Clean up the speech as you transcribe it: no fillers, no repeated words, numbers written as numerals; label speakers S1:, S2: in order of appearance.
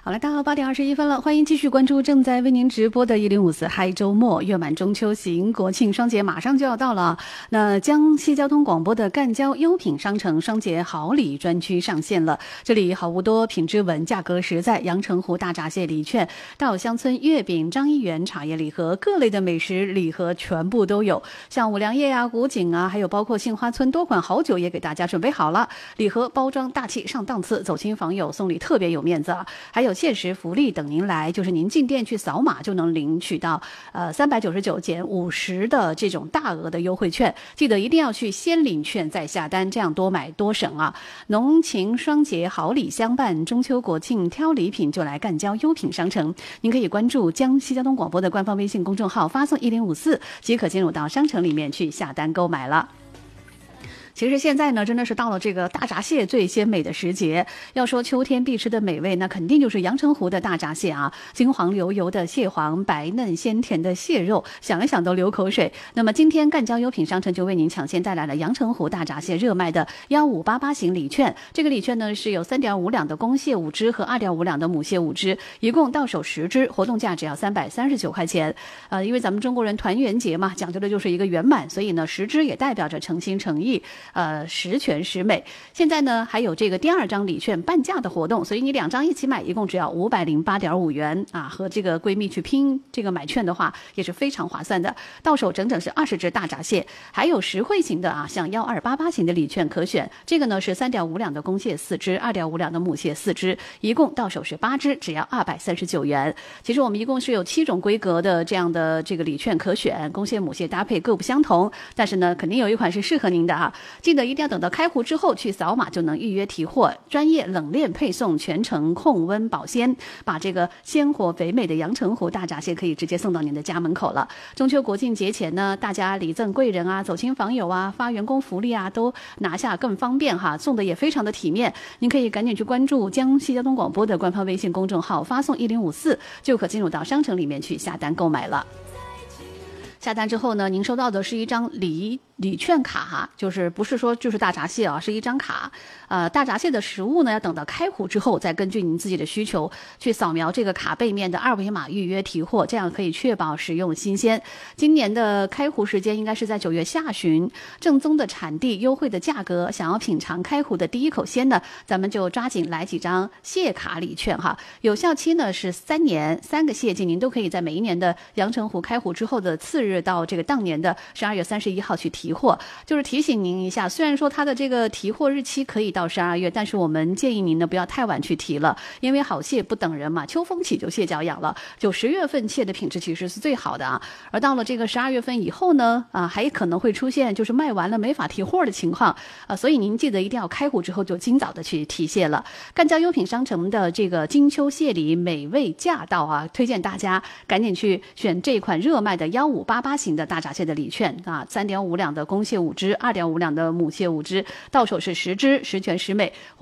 S1: 好了，到8点21分了，欢迎继续关注正在为您直播的1054嗨周末月满中秋行，国庆双节马上就要到了。那江西交通广播的赣交优品商城双节好礼专区上线了，这里好物多，品质稳，价格实在，阳澄湖大闸蟹礼券、到乡村月饼、张一元茶叶礼盒，各类的美食礼盒全部都有，像五粮液啊、古井啊，还有包括杏花村多款好酒也给大家准备好了，礼盒包装大气上档次，走亲访友送礼特别有面子啊，还有限时福利等您来，就是您进店去扫码就能领取到399减50的这种大额的优惠券，记得一定要去先领券再下单，这样多买多省啊！浓情双节好礼相伴，中秋国庆挑礼品就来赣交优品商城。您可以关注江西交通广播的官方微信公众号，发送1054即可进入到商城里面去下单购买了。其实现在呢，真的是到了这个大闸蟹最鲜美的时节。要说秋天必吃的美味，那肯定就是阳澄湖的大闸蟹啊，金黄流油的蟹黄，白嫩鲜甜的蟹肉，想一想都流口水。那么今天赣交优品商城就为您抢先带来了阳澄湖大闸蟹热卖的1588型礼券。这个礼券呢是有3.5两的公蟹5只和2.5两的母蟹5只，一共到手10只，活动价只要339块钱。因为咱们中国人团圆节嘛，讲究的就是一个圆满，所以呢10只也代表着诚心诚意。十全十美。现在呢还有这个第2张礼券半价的活动，所以你2张一起买，一共只要508.5元啊！和这个闺蜜去拼这个买券的话，也是非常划算的。到手整整是20只大闸蟹，还有实惠型的啊，像1288型的礼券可选。这个呢是3.5两的公蟹4只，2.5两的母蟹4只，一共到手是8只，只要239元。其实我们一共是有7种规格的这样的这个礼券可选，公蟹母蟹搭配各不相同，但是呢肯定有一款是适合您的啊。记得一定要等到开壶之后去扫码就能预约提货，专业冷链配送，全程控温保鲜，把这个鲜活肥美的阳澄湖大闸蟹可以直接送到您的家门口了。中秋国庆节前呢，大家礼赠贵人啊，走亲访友啊，发员工福利啊，都拿下更方便哈，送的也非常的体面。您可以赶紧去关注江西交通广播的官方微信公众号，发送1054就可进入到商城里面去下单购买了。下单之后呢，您收到的是一张礼券卡哈，就是不是说就是大闸蟹啊，是一张卡。大闸蟹的食物呢，要等到开壶之后，再根据您自己的需求去扫描这个卡背面的2维码预约提货，这样可以确保食用新鲜。今年的开壶时间应该是在9月下旬，正宗的产地，优惠的价格，想要品尝开壶的第一口鲜呢，咱们就抓紧来几张蟹卡礼券哈。有效期呢是3年，3个蟹季您都可以在每一年的阳澄湖开壶之后的次日到这个当年的12月31号去提货。就是提醒您一下，虽然说它的这个提货日期可以到12月，但是我们建议您呢不要太晚去提了，因为好蟹不等人嘛，秋风起就蟹脚痒了。就10月份蟹的品质其实是最好的啊，而到了这个12月份以后呢，还可能会出现就是卖完了没法提货的情况啊，所以您记得一定要开壶之后就尽早的去提蟹了。赣交优品商城的这个金秋蟹礼美味驾到啊，推荐大家赶紧去选这款热卖的1588型的大闸蟹的礼券啊，3.5两的公蟹5只，2.5两的母蟹5只，到手是10只，十全十美。